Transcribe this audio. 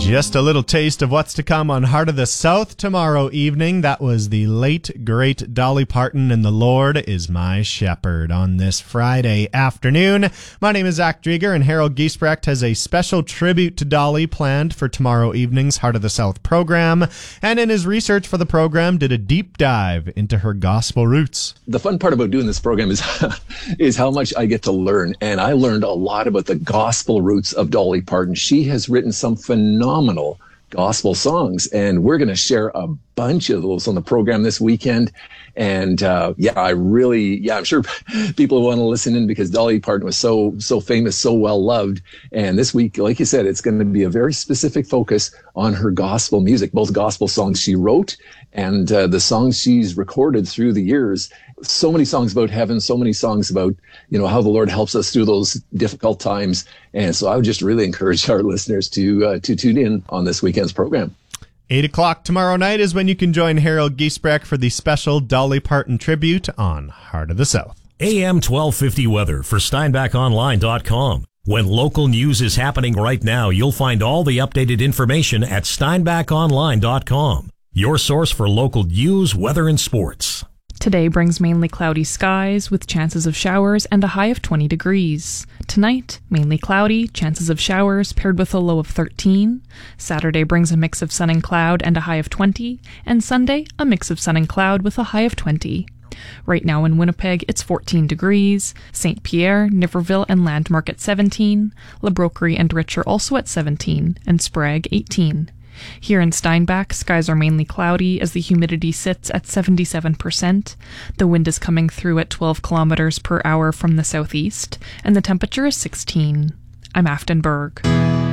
Just a little taste of what's to come on Heart of the South tomorrow evening. That was the late, great Dolly Parton and The Lord is My Shepherd on this Friday afternoon. My name is Zach Drieger, and Harold Giesbrecht has a special tribute to Dolly planned for tomorrow evening's Heart of the South program, and in his research for the program did a deep dive into her gospel roots. The fun part about doing this program is how much I get to learn, and I learned a lot about the gospel roots of Dolly Parton. She has written some phenomenal gospel songs, and we're going to share a bunch of those on the program this weekend. And I'm sure people want to listen in because Dolly Parton was so famous, so well loved. And this week, like you said, it's going to be a very specific focus on her gospel music, both gospel songs she wrote and the songs she's recorded through the years. So many songs about heaven, so many songs about, how the Lord helps us through those difficult times. And so I would just really encourage our listeners to tune in on this weekend's program. 8 o'clock tomorrow night is when you can join Harold Giesbrecht for the special Dolly Parton tribute on Heart of the South. AM 1250 weather for SteinbachOnline.com. When local news is happening right now, you'll find all the updated information at SteinbachOnline.com. Your source for local news, weather, and sports. Today brings mainly cloudy skies with chances of showers and a high of 20 degrees. Tonight, mainly cloudy, chances of showers paired with a low of 13. Saturday brings a mix of sun and cloud and a high of 20. And Sunday, a mix of sun and cloud with a high of 20. Right now in Winnipeg, it's 14 degrees. St. Pierre, Niverville, and Landmark at 17. La Broquerie and Rich are also at 17. And Sprague, 18. Here in Steinbach, skies are mainly cloudy as the humidity sits at 77%. The wind is coming through at 12 kilometers per hour from the southeast, and the temperature is 16. I'm Afton Berg.